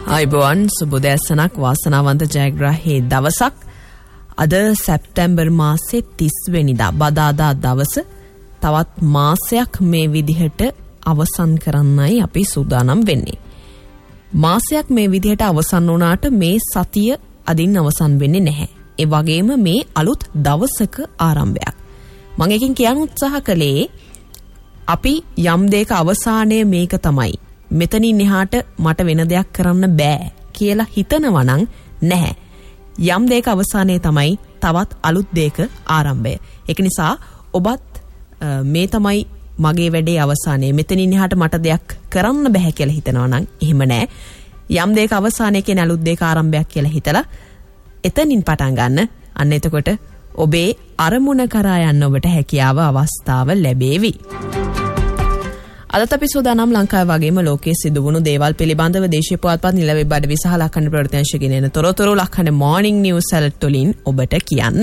අයිබෝන් සුබෝදෑසනක් වාසනාවන්ත ජයග්‍රාහී දවසක්. අද සැප්තැම්බර් මාසේ 30 වෙනිදා බදාදා දවස. තවත් මාසයක් මේ විදිහට අවසන් කරන්නයි අපි සූදානම් වෙන්නේ. මාසයක් මේ විදිහට අවසන් වුණාට මේ සතිය අදින් අවසන් වෙන්නේ නැහැ. ඒ වගේම මේ අලුත් දවසක ආරම්භයක්. මම එකකින් කියන්න උත්සාහ කළේ අපි යම් දෙයක අවසානය මේක තමයි. මෙතනින් එහාට මට වෙන දෙයක් කරන්න බෑ කියලා හිතනවා නම් නැහැ. යම් දෙයක අවසානයේ තමයි තවත් අලුත් දෙයක ආරම්භය. ඒක නිසා ඔබත් මේ තමයි මගේ වැඩේ අවසානය. මෙතනින් එහාට මට දෙයක් කරන්න බෑ කියලා හිතනවා නම් එහෙම නෑ. යම් දෙයක අවසානයේ කියන අලුත් දෙයක ආරම්භයක් කියලා හිතලා එතනින් පටන් ගන්න. අන්න එතකොට ඔබේ අරමුණ කරා යන්න ඔබට හැකියාව අවස්ථාව ලැබේවි. අදත් අපි සෝදානම් ලංකාව වගේම ලෝකයේ සිදු වුණු දේවල් පිළිබඳව දේශීය පුවත්පත් නිල වෙබ් අඩවි සහ ලක්ෂණ ප්‍රවෘත්තිංශ ගෙනෙන තොරතුරු ලක්ෂණ මොර්නිං නිවුස් ඇලර්ට් වලින් ඔබට කියන්න.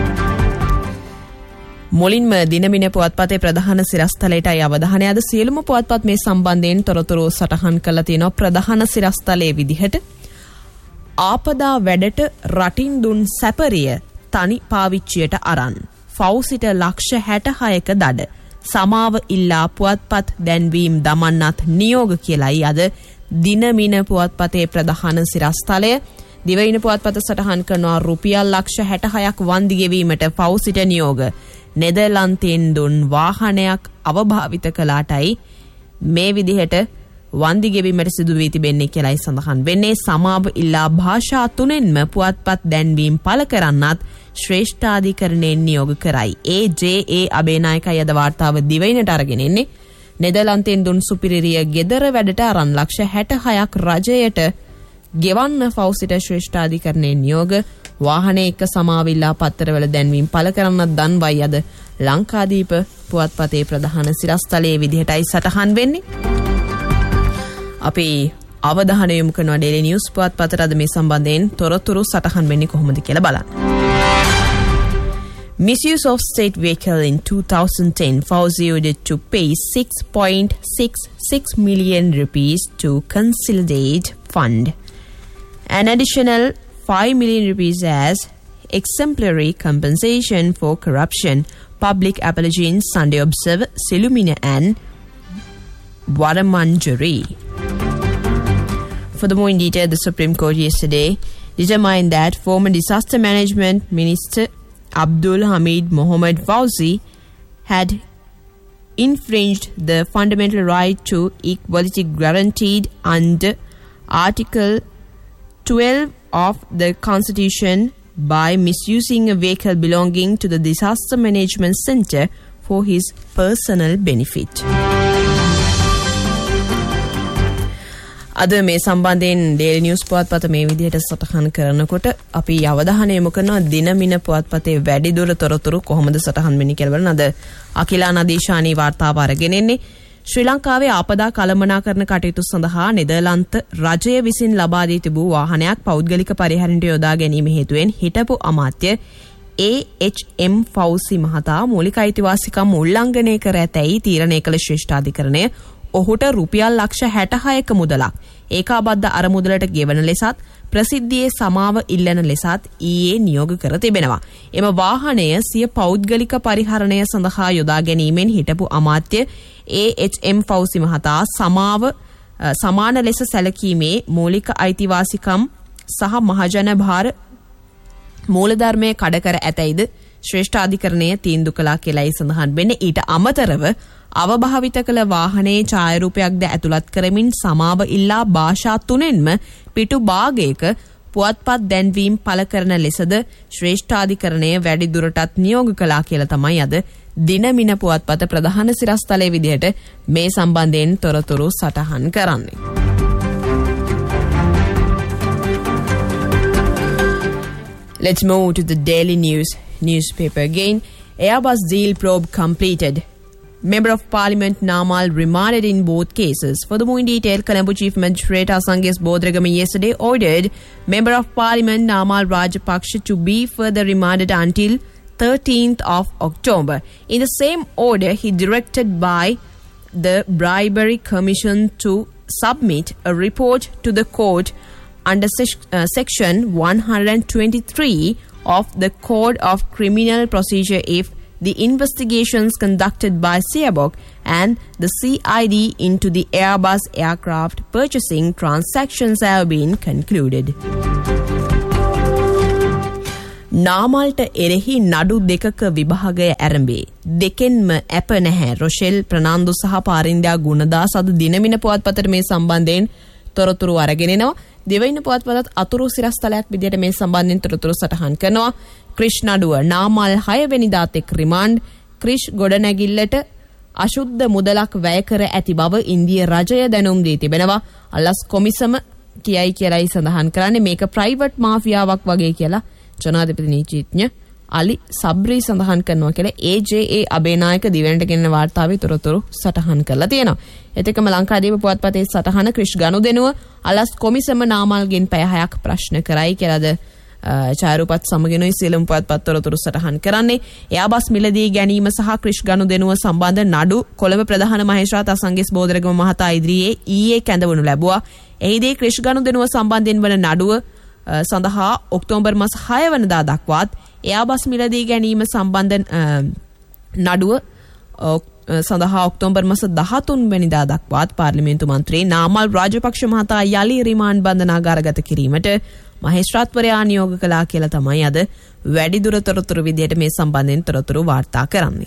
මුලින්ම දිනමින පුවත්පතේ ප්‍රධාන සිරස්තලයටයි අවධානය. අද සියලුම පුවත්පත් මේ සම්බන්ධයෙන් තොරතුරු සටහන් කරලා තියෙනවා. ප්‍රධාන සිරස්තලයේ විදිහට ආපදා වැඩට රටින් දුන් සැපරිය තනි පාවිච්චියට අරන් ෆවුසිට ලක්ෂ 66ක දඩ සමාව ඉල්ලා පුවත්පත් දැන්වීම් දමන්නත් නියෝග කියලායි අද දිනමින පුවත්පතේ ප්‍රධාන සිරස්තලය. දිවයින පුවත්පත සටහන් කරනවා රුපියල් ලක්ෂ 66ක් වන්දි ගෙවීමට ෆවුසිට නියෝග. නෙදර්ලන්තයෙන් දුන් වාහනයක් අවභාවිත කළාටයි මේ විදිහට වන්දි ගෙවීමට සිදු වී තිබෙන්නේ කියලායි සඳහන් වෙන්නේ. සමාව ඉල්ලා භාෂා 3ෙන්ම පුවත්පත් දැන්වීම් පළ කරන්නත් ශ්‍රේෂ්ඨාධිකරණයෙන් නියෝග කරයි. AJA අබේනායකයි අද වාර්තාව දිවයිනට අරගෙන ඉන්නේ. නෙදර්ලන්තයෙන් දුන් සුපිරිරිය ගෙදර වැඩට අරන් ලක්ෂ 66ක් රජයට ගෙවන්න ෆවුසිට ශ්‍රේෂ්ඨාධිකරණයෙන් නියෝග. වාහනේ එක්ක සමාවිල්ලා පත්තරවල දැන්වීම් පළ කරන්නත් දන්වයි අද ලංකාදීප පුවත්පතේ ප්‍රධාන සිරස්තලයේ විදිහටයි සටහන් වෙන්නේ. අපි අවධානය යොමු කරනවා ඩේලි නිවුස් පුවත්පතට අද මේ සම්බන්ධයෙන් තොරතුරු සටහන් වෙන්නේ කොහොමද කියලා බලන්න. Misuse of state vehicle in 2010, Fauzi ordered to pay 6.66 million rupees to consolidate fund. An additional 5 million rupees as exemplary compensation for corruption. Public apology in Sunday Observer, Silumina and Varamanjari. Furthermore, in detail, the Supreme Court yesterday determined that former Disaster Management Minister Abdul Hamid Mohammad Fauzi had infringed the fundamental right to equality guaranteed under Article 12 of the Constitution by misusing a vehicle belonging to the Disaster Management Center for his personal benefit. අද මේ සම්බන්ධයෙන් daily news පුවත්පත මේ විදිහට සටහන් කරනකොට අපි අවධානය යොමු කරනවා දිනමින පුවත්පතේ වැඩිදුර තොරතුරු කොහොමද සටහන් වෙන්නේ කියලා බලන. අද අකිලා නදීශානී වාර්තාව අරගෙන එන්නේ. ශ්‍රී ලංකාවේ ආපදා කළමනාකරණ කටයුතු සඳහා නෙදර්ලන්ත රජය විසින් ලබා දී තිබූ වාහනයක් පෞද්ගලික පරිහරණයට යොදා ගැනීම හේතුවෙන් හිටපු අමාත්‍ය AHM ෆවුසි මහතා මූලික අයිතිවාසිකම් උල්ලංඝනය කර ඇතැයි තීරණය කළ ශ්‍රේෂ්ඨාධිකරණය ඔහුට රුපියල් ලක්ෂ 66ක මුදලක් ඒකාබද්ධ අරමුදලට ගෙවන ලෙසත් ප්‍රසිද්ධියේ සමාව ඉල්ලන ලෙසත් ඊයේ නියෝග කර තිබෙනවා. එම වාහනය සිය පෞද්ගලික පරිහරණය සඳහා යොදා ගැනීමෙන් හිටපු අමාත්‍ය AHM ෆවුසි මහතා සමාන ලෙස සැලකීමේ මූලික අයිතිවාසිකම් සහ මහජන භාර මූලධර්මයේ කඩ කර ඇතැයිද ශ්‍රේෂ්ඨාධිකරණය තීන්දුව කළා කියලායි සඳහන් වෙන්නේ. ඊට අමතරව අවභාවිත කළ වාහනයේ ඡායාරූපයක්ද ඇතුළත් කරමින් සමාව ඉල්ලා භාෂා 3ෙන්ම පිටු භාගයක පුවත්පත් දැන්වීම් පළ කරන ලෙසද ශ්‍රේෂ්ඨාධිකරණය වැඩි දුරටත් නියෝග කළා කියලා තමයි අද දිනමින පුවත්පත ප්‍රධාන සිරස්තලයේ විදිහට මේ සම්බන්ධයෙන් තොරතුරු සටහන් කරන්නේ. Let's move to the Daily News newspaper again. Airbus deal probe completed. Member of Parliament Namal remanded in both cases. Furthermore, in detail, Colombo Chief Magistrate Asanges Bodregama yesterday ordered Member of Parliament Namal Rajapaksha to be further remanded until 13th of October. In the same order, he directed by the Bribery Commission to submit a report to the court under section 123 of the Code of Criminal Procedure if the investigations conducted by SEABOC and the CID into the Airbus aircraft purchasing transactions have been concluded. නාමල්ට එරෙහි නඩු දෙකක විභාගය ආරම්භේ. දෙකෙන්ම අප නැහැ. Rochelle Fernando සහ පාරින්දා ගුණදාස අද දිනමින පුවත්පතට මේ සම්බන්ධයෙන් තොරතුරු අරගෙන එනවා. දෙවයින පුවත්පතත් අතුරු සිරස්තලයක් විදියට මේ සම්බන්ධයෙන් තොරතුරු සටහන් කරනවා. ක්‍රිෂ් නඩුව නාමල් 6 වෙනිදාත් එක් රිමාන්ඩ්. ක්‍රිෂ් ගොඩනැගිල්ලට අශුද්ධ මුදලක් වැය කර ඇති බව ඉන්දිය රජය දැනුම් දී තිබෙනවා. අල්ලස් කොමිසම කියයි කියලායි සඳහන් කරන්නේ. මේක ප්‍රයිවට් මාෆියාවක් වගේ කියලා ජනාධිපති නීතිඥ අලි සබ්රි සඳහන් කරනවා කියලා AJA අබේනායක දිවයිනට ගෙනෙන වාර්තාවේ තොරතුරු සටහන් කරලා තියෙනවා. එතකම ලංකාදීප පුවත්පතේ සටහන ක්‍රිෂ් ගනුදෙනුව අලස් කොමිසම නාමල්ගෙන් පැය 6ක් ප්‍රශ්න කරයි කියලාද ඡායාරූපත් සමගිනුයි සියලුම පුවත්පත් තොරතුරු සටහන් කරන්නේ. එයාබස් මිලදී ගැනීම සහ ක්‍රිෂ් ගනුදෙනුව සම්බන්ධ නඩු කොළඹ ප්‍රධාන මහේස්ත්‍රාත් අසංගිස් බෝධරගම මහතා ඉදිරියේ ඊයේ කැඳවනු ලැබුවා. එහිදී ක්‍රිෂ් ගනුදෙනුව සම්බන්ධයෙන් වන නඩුව සඳහා ඔක්තෝබර් මාස 6 වෙනිදා දක්වාත් එයාබස් මිලදී ගැනීම සම්බන්ධ නඩුව සඳහා ඔක්තෝබර් මාස 13 වෙනිදා දක්වාත් පාර්ලිමේන්තු මන්ත්‍රී නාමල් රාජපක්ෂ මහතා යලි රිමාන්ඩ් බන්ධනාගාරගත කිරීමට මහේස්ත්‍රාත්වරයා නියෝග කළා කියලා තමයි අද වැඩිදුර තොරතුරු විදියට මේ සම්බන්ධයෙන් තොරතුරු වාර්තා කරන්නේ.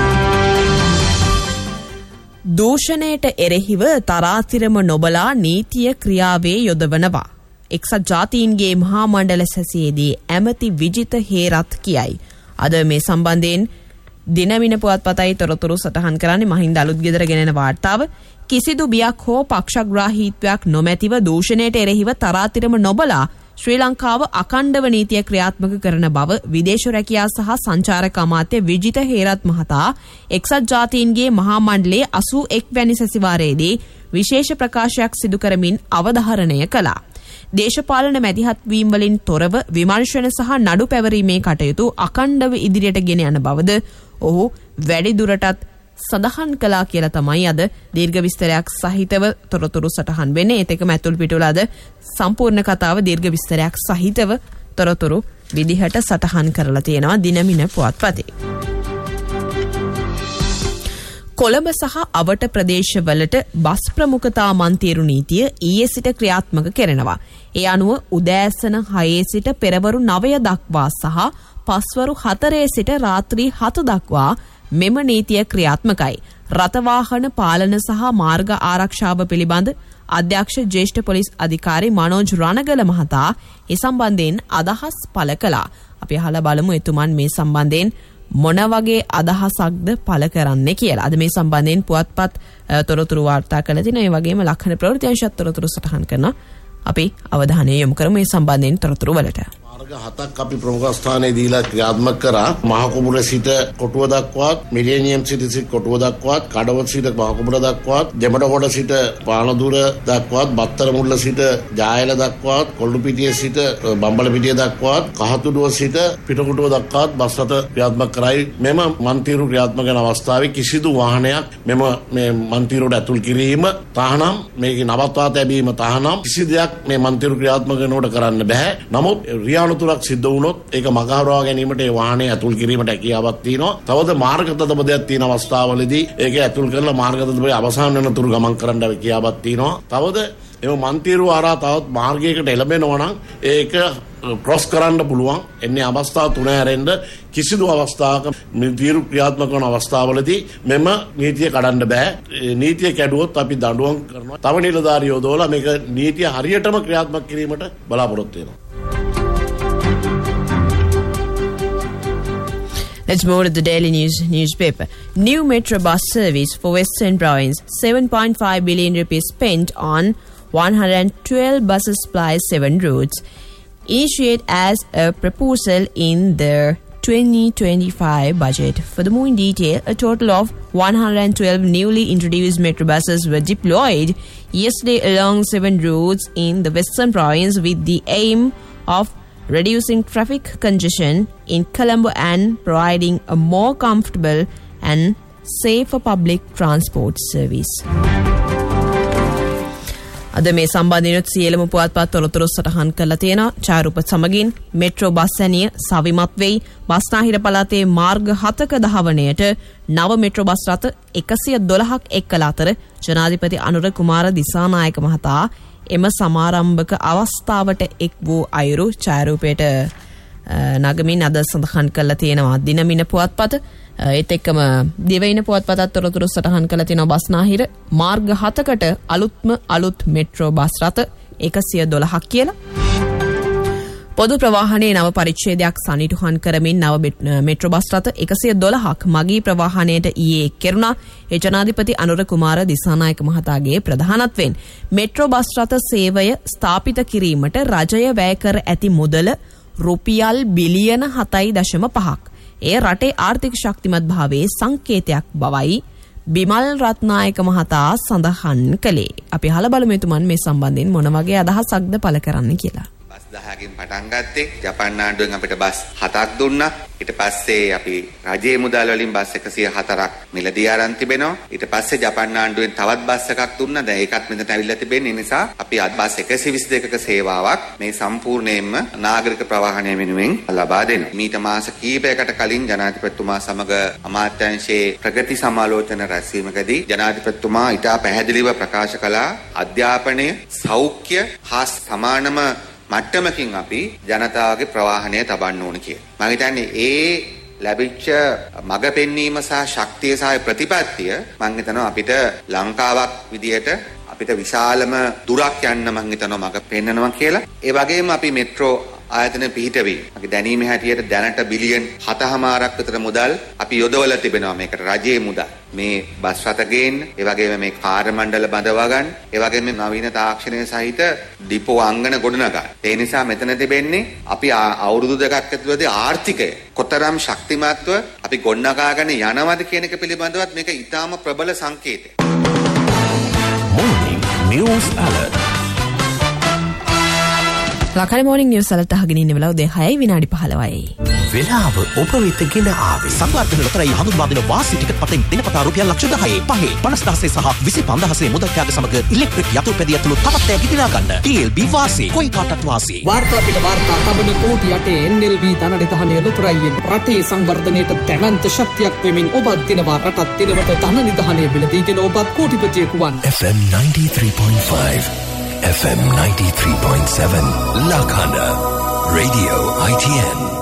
දූෂණයට එරෙහිව තරාතිරම නොබලා නීතිය ක්‍රියාවේ යොදවනවා. එක්සත් ජාතීන්ගේ මහා මණ්ඩල සැසියේදී ඇමති විජිත හේරත් කියයි. අද මේ සම්බන්ධයෙන් දිනමින පුවත්පතයි තොරතුරු සටහන් කරන්නේ. මහින්ද අලුත්ගෙදර ගෙනෙන වාර්තාව කිසිදු බියක් හෝ පක්ෂග්‍රාහීත්වයක් නොමැතිව දූෂණයට එරෙහිව තරාතිරම නොබලා ශ්‍රී ලංකාව අඛණ්ඩව නීතිය ක්‍රියාත්මක කරන බව විදේශ රැකියා සහ සංචාරක අමාත්‍ය විජිත හේරත් මහතා එක්සත් ජාතීන්ගේ මහා මණ්ඩලයේ 81 වැනි සැසිවාරයේදී විශේෂ ප්‍රකාශයක් සිදු කරමින් අවධාරණය කළා. දේශපාලන මැදිහත් වීම වලින් තොරව විමර්ශන සහ නඩු පැවරීමේ කටයුතු අඛණ්ඩව ඉදිරියට ගෙන යන බවද ඔහු වැඩි දුරටත් සඳහන් කළා කියලා තමයි අද දීර්ඝ විස්තරයක් සහිතව තොරතුරු සටහන් වෙන්නේ. ඒත් එකම ඇතුල් පිටුවල අද සම්පූර්ණ කතාව දීර්ඝ විස්තරයක් සහිතව තොරතුරු විදිහට සටහන් කරලා තියෙනවා දිනමින පුවත්පතේ. කොළඹ සහ අවට ප්‍රදේශවලට බස් ප්‍රමුඛතා මන්තිරු නීතිය ඊයේ සිට ක්‍රියාත්මක කරනවා. ඒ අනුව උදෑසන 6 සිට පෙරවරු 9 දක්වා සහ පස්වරු 4 සිට රාත්‍රී 7 දක්වා මෙම නීතිය ක්‍රියාත්මකයි. රථවාහන පාලන සහ මාර්ග ආරක්ෂාව පිළිබඳ අධ්‍යක්ෂ ජ්‍යෙෂ්ඨ පොලිස් අධිකාරී මනෝජ් රණගල මහතා ඒ සම්බන්ධයෙන් අදහස් පළ කළා. අපි අහලා බලමු එතුමන් මේ සම්බන්ධයෙන් මොන වගේ අදහසක්ද පළ කරන්නේ කියලා. අද මේ සම්බන්ධයෙන් පුවත්පත් තොරතුරු වාර්තා කළ තින ඒ වගේම ලක්ෂණ ප්‍රවෘත්ති අංශත් තොරතුරු සටහන් කරන අපි අවධානය යොමු කරමු මේ සම්බන්ධයෙන් තොරතුරු වලට. මාර්ග 7ක් අපි ප්‍රමුඛ ස්ථානයේ දීලා ක්‍රියාත්මක කරා. මහකුඹුර සිට කොටුව දක්වාත්, මිලේනියම් සිට කොටුව දක්වාත්, කඩව සිට මහකුඹුර දක්වාත්, දෙමඩගොඩ සිට පානදුර දක්වාත්, බත්තර මුල්ල සිට ජායල දක්වාත්, කොල්ලුපිටිය සිට බම්බලපිටිය දක්වාත්, කහතුඩුව සිට පිටකොටුව දක්වාත් බස් රථ ක්‍රියාත්මක කරයි. මෙම මන්තිරු ක්‍රියාත්මක කරන අවස්ථාවේ කිසිදු වාහනයක් මේ මන්තිරුවට ඇතුල් කිරීම තහනම්, මේකේ නවත්වා තැබීම තහනම්, කිසි දෙයක් මේ මන්තිරු ක්‍රියාත්මක කරනකොට කරන්න බෑ. නමුත් රියානුතුරක් සිද්ධ වුණොත් ඒක මගහරවා ගැනීමට ඒ වාහනේ ඇතුල් කිරීමට හැකියාවක් තියෙනවා. තවද මාර්ග තදබදයක් තියෙන අවස්ථාවලදී ඒක ඇතුල් කරලා මාර්ග තදබදයේ අවසාන වෙනතුරු ගමන් කරන්න හැකියාවක් තියෙනවා. තවද එම මන්තිරු ආරා තවත් මාර්ගයකට එළඹෙනවා නම් ඒක ක්‍රොස් කරන්න පුළුවන්. එන්නේ අවස්ථා 3 හැරෙන්න කිසිදු අවස්ථාවක නීතිය ක්‍රියාත්මක කරන අවස්ථාවලදී මෙම නීතිය කඩන්න බෑ. නීතිය කැඩුවොත් අපි දඬුවම් කරනවා. තව නිලධාරියෝ දෝලා මේක නීතිය හරියටම ක්‍රියාත්මක කිරීමට බලාපොරොත්තු වෙනවා. Let's move to the Daily News newspaper. New Metro bus service for Western Province. 7.5 billion rupees spent on 112 buses ply 7 routes. Initiate as a proposal in the 2025 budget. Furthermore, in detail, a total of 112 newly introduced Metro buses were deployed yesterday along 7 routes in the Western Province with the aim of reducing traffic congestion in Colombo and providing a more comfortable and safer public transport service. අද මේ සම්බන්ධයෙන් සියලුම පුවත්පත් තොරතුරු සටහන් කරලා තියෙනවා. ඡායාරූප සමගින් මෙට්‍රෝ බස් යනිය සවිමත් වෙයි. බස්නාහිර පළාතේ මාර්ග 7ක දහවණයට නව මෙට්‍රෝ බස් රථ 112ක් එක්කලා අතර ජනාධිපති අනුර කුමාර දිසානායක මහතා එම සමාරම්භක අවස්ථාවට එක් වූ අයුරු ඡායාරූපයට නගමින් අද සඳහන් කරලා තියෙනවා. දිනමින පුවත්පත ඒත් එක්කම දිවයින පුවත්පතත් තොරතුරු සටහන් කරලා තියෙනවා. බස්නාහිර මාර්ග 7කට අලුත් මෙට්‍රෝ බස් රථ 112ක් කියලා. පොදු ප්‍රවාහනයේ නව පරිච්ඡේදයක් සනිටුහන් කරමින් නව මෙට්‍රෝ බස් රථ 112ක් මගී ප්‍රවාහනයට ඊයේ කෙරුණා. ඒ ජනාධිපති අනුර කුමාර දිසානායක මහතාගේ ප්‍රධානත්වයෙන් මෙට්‍රෝ බස් රථ සේවය ස්ථාපිත කිරීමට රජය වැය කර ඇති මුදල රුපියල් බිලියන 7.5ක්. ඒ රටේ ආර්ථික ශක්තිමත් භාවයේ සංකේතයක් බවයි බිමල් රත්නායක මහතා සඳහන් කළේ. අපි අහලා බලමු එතුමන් මේ සම්බන්ධයෙන් මොන වගේ අදහසක්ද පළ කරන්න කියලා. බස් 10කින් පටන් ගත්තේ. ජපාන් ආණ්ඩුවෙන් අපිට බස් 7ක් දුන්නා. ඊට පස්සේ අපි රජයේ මුදල් වලින් බස් 104ක් මිලදී අරන් තිබෙනවා. ඊට පස්සේ ජපාන් ආණ්ඩුවෙන් තවත් බස් එකක් දුන්නා. දැන් ඒකත් මෙතන ඇවිල්ලා තිබෙන්නේ. ඒ නිසා අපි අද බස් 122ක සේවාවක් මේ සම්පූර්ණයෙන්ම නාගරික ප්‍රවාහනය වෙනුවෙන් ලබා දෙනවා. මීට මාස කිහිපයකට කලින් ජනාධිපතිතුමා සමග අමාත්‍යාංශයේ ප්‍රගති සමාලෝචන රැස්වීමකදී ජනාධිපතිතුමා ඊට පැහැදිලිව ප්‍රකාශ කළා අධ්‍යාපනය සෞඛ්‍ය හා සමානම මට්ටමකින් අපි ජනතාවගේ ප්‍රවාහනය තබන්න ඕන කියලා. මම හිතන්නේ ඒ ලැබිච්ච මඟ පෙන්වීම සහ ශක්තිය සහ ප්‍රතිපත්තිය මම හිතනවා අපිට ලංකාවක් විදියට අපිට විශාලම දුරක් යන්න මම හිතනවා මඟ පෙන්නනවා කියලා. ඒ වගේම අපි මෙට්‍රෝ ආයතන පිහිටවීම. අපි දැනීමේ හැටියට දැනට බිලියන් 7.5ක් විතර මුදල් අපි යොදවලා තිබෙනවා මේකට රජයේ මුදල්. මේ බස් රථ ගේන්න, ඒ වගේම මේ කාර්ය මණ්ඩල බඳවා ගන්න, ඒ වගේම නවීන තාක්ෂණය සහිත ඩිපෝ අංගන ගොඩනගා. ඒ නිසා මෙතන තිබෙන්නේ අපි අවුරුදු දෙකක් ඇතුළතදී ආර්ථිකය කොතරම් ශක්තිමත්ව අපි ගොඩනගාගෙන යනවද කියන එක පිළිබඳවත් මේක ඊටාම ප්‍රබල සංකේතයක්. Morning News Alert. ලකන morning news අලර්ට් අහගෙන ඉන්න වෙලාව 6:15යි. වෙලාව ඔබ වෙත ගෙන ආවේ සංවර්ධන ලොතරැයි හඳුන්වා දෙන වාසි ටිකට් පතෙන් දිනපතා රුපියල් ලක්ෂ 10 50,000 සහ 25000 මුදල් ත්‍යාග සමග ඉලෙක්ට්‍රික් යතුරුපැදිය ඇතුළු තවත් ඈ දිනා ගන්න. TLB වාසි කොයි කාටත් වාසි. වාර්තා පිට වාර්තා තබන කෝටි 8 NLB ධනනිධානය ලොතරැයියෙන් රටේ සංවර්ධනයට දැවැන්ත ශක්තියක් වෙමින් ඔබත් දිනවා රටත් දිනවට ධනනිධානය බිලදීගෙන ඔබත් කෝටිපතියෙකු වන්. FM 93.5 FM 93.7 Lakana Radio ITN